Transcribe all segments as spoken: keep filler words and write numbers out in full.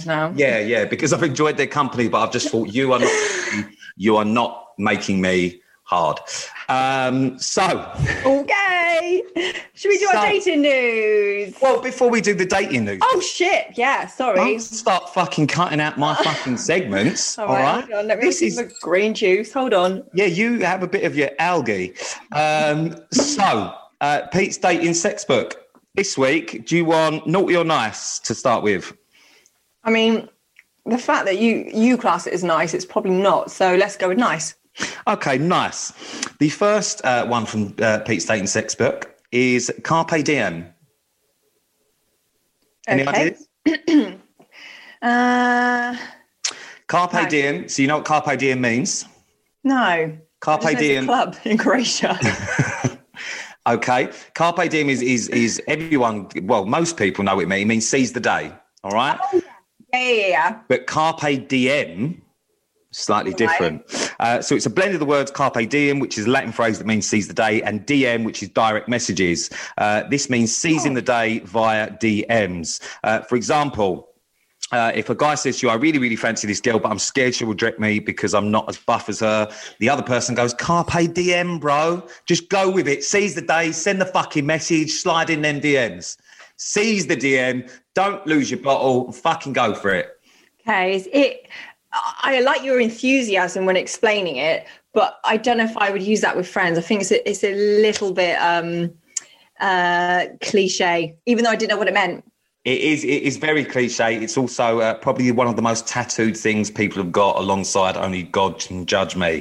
now. Yeah, yeah, because I've enjoyed their company, but I've just thought you are not, you are not making me hard. Um, so. Okay. Should we do so, our dating news? Well, before we do the dating news. Oh, shit. Yeah, sorry. Don't start fucking cutting out my fucking segments. all right. All right? Hold on. Let me this is the green juice. Hold on. Yeah, you have a bit of your algae. Um, so, uh, Pete's dating sex book. This week, do you want naughty or nice to start with? I mean, the fact that you, you class it as nice, it's probably not. So let's go with nice. Okay, nice. The first uh, one from uh, Pete's dating sex book is Carpe Diem. Any okay. ideas? uh, Carpe no. Diem. So you know what Carpe Diem means? No. Carpe Diem. Club in Croatia. Okay. Carpe Diem is, is, is everyone, well, most people know what it means. It means seize the day. All right? Oh, yeah, yeah, yeah. But Carpe Diem, slightly right. different. Uh, so it's a blend of the words Carpe Diem, which is a Latin phrase that means seize the day, and D M, which is direct messages. Uh, this means seizing oh. the day via D Ms. Uh, for example, Uh, if a guy says to you, I really, really fancy this girl, but I'm scared she will reject me because I'm not as buff as her. The other person goes, Carpe Diem, bro. Just go with it. Seize the day. Send the fucking message. Slide in them D Ms. Seize the D M. Don't lose your bottle. Fucking go for it. Okay. It. I like your enthusiasm when explaining it, but I don't know if I would use that with friends. I think it's a, it's a little bit um, uh, cliche, even though I didn't know what it meant. It is It is very cliche. It's also uh, probably one of the most tattooed things people have got alongside only God can judge me.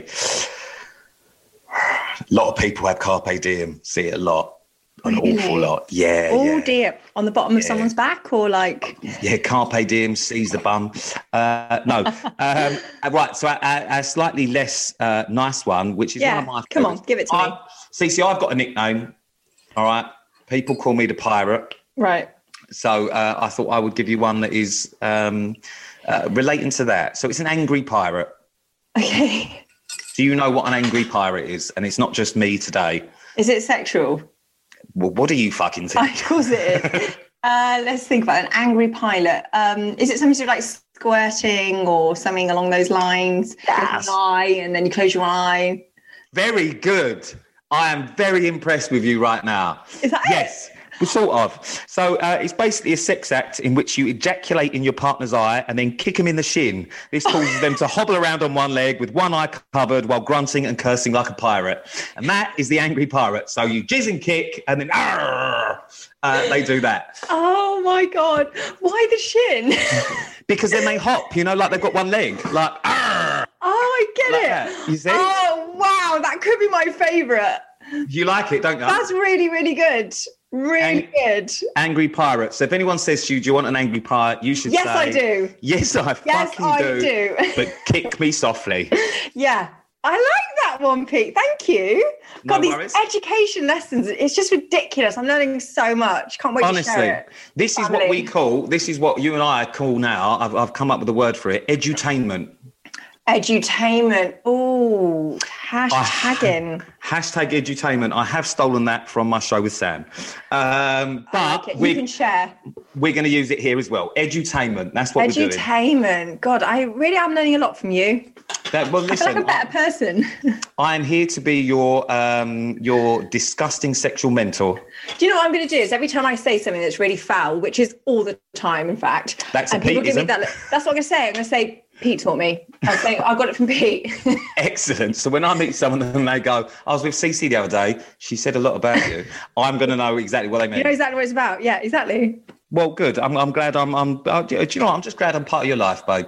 A lot of people have Carpe Diem. See it a lot. An really? awful lot. Yeah, Oh, yeah. dear. On the bottom yeah. of someone's back or like... Yeah, Carpe Diem, seize the bum. Uh, no. um, right, so a, a, a slightly less uh, nice one, which is yeah. one of my Come favorites. on, give it to I, me. See, see, I've got a nickname, all right? People call me the pirate. Right. So uh, I thought I would give you one that is um, uh, relating to that. So it's an angry pirate. Okay. Do you know what an angry pirate is? And it's not just me today. Is it sexual? Well, what do you fucking think? Of course it is. uh, let's think about it. An angry pilot. Um, is it something to do like squirting or something along those lines? Yes. An eye and then you close your eye. Very good. I am very impressed with you right now. Is that yes. it? Well, sort of. So uh, it's basically a sex act in which you ejaculate in your partner's eye and then kick them in the shin. This causes them to hobble around on one leg with one eye covered while grunting and cursing like a pirate. And that is the angry pirate. So you jizz and kick and then uh, they do that. Oh, my God. Why the shin? Because then they hop, you know, like they've got one leg. Like, Arr! Oh, I get like it. That. You see? Oh, wow. That could be my favourite. You like it, don't you? That's really, really good. Really Ang- good. Angry pirate. So if anyone says to you, do you want an angry pirate? You should yes, say... Yes, I do. Yes, I yes, fucking I do. do. But kick me softly. Yeah. I like that one, Pete. Thank you. God, No these worries. education lessons, it's just ridiculous. I'm learning so much. Can't wait Honestly, to share it. this is what we call, this is what you and I call now, I've, I've come up with a word for it, edutainment. Edutainment. Ooh, hashtagging. I, hashtag edutainment. I have stolen that from my show with Sam. Um, but okay. You can share. We're going to use it here as well. Edutainment. That's what we're doing. Edutainment. God, I really am learning a lot from you. That, well, listen, I feel like a better person. I am here to be your um, your disgusting sexual mentor. Do you know what I'm going to do? Is every time I say something that's really foul, which is all the time, in fact. That's and a people give me Peteism. that. That's what I'm going to say. I'm going to say, Pete taught me. I'm saying, I got it from Pete. Excellent. So when I meet someone and they go, I was with Cece the other day, she said a lot about you, I'm going to know exactly what they mean. You know exactly what it's about. Yeah, exactly. Well, good. I'm, I'm glad I'm, I'm, uh, do you know what? I'm just glad I'm part of your life, babe.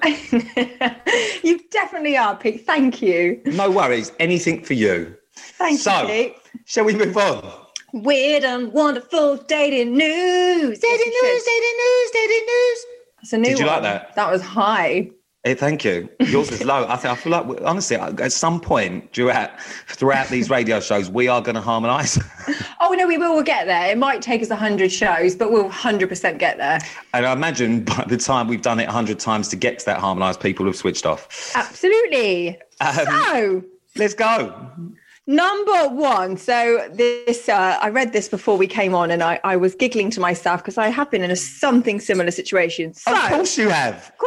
You definitely are, Pete. Thank you. No worries. Anything for you. Thank so, you, Pete. Shall we move on? Weird and wonderful dating news. Dating news, dating news, dating news. That's a new Did you one. like that? That was high. Hey, thank you. Yours is low. I think I feel like, we, honestly, at some point throughout throughout these radio shows, we are going to harmonise. Oh no, we will. We'll get there. It might take us a hundred shows, but we'll one hundred percent get there. And I imagine by the time we've done it a hundred times to get to that harmonised, people have switched off. Absolutely. Um, so let's go. Number one. So this, uh, I read this before we came on, and I, I was giggling to myself because I have been in a something similar situation. So, of course you have.